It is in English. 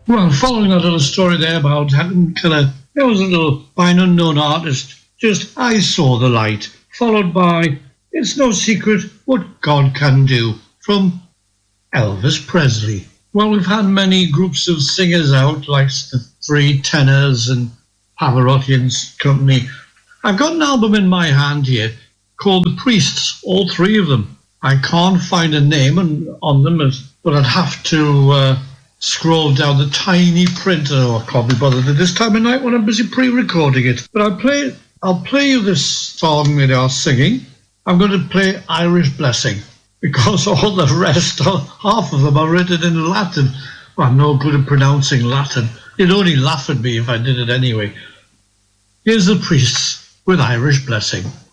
Well, following that little story there about having there was a little, by an unknown artist, just I Saw the Light, followed by It's No Secret What God Can Do from Elvis Presley. Well, we've had many groups of singers out, like the Three Tenors and Pavarotti and company. I've got an album in my hand here called The Priests, all three of them. I can't find a name on them, but I'd have to scroll down the tiny print. Oh, I can't be bothered at this time of night when I'm busy pre-recording it. But I'll play you this song they are singing. I'm going to play Irish Blessing, because all the rest, half of them are written in Latin. Well, I'm no good at pronouncing Latin. You'd only laugh at me if I did it anyway. Here's the Priests with Irish Blessing.